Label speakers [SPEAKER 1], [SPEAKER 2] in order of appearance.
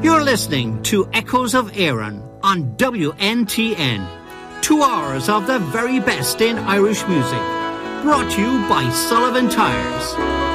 [SPEAKER 1] You're listening to Echoes of Erin on WNTN. 2 hours of the very best in Irish music. Brought to you by Sullivan Tires.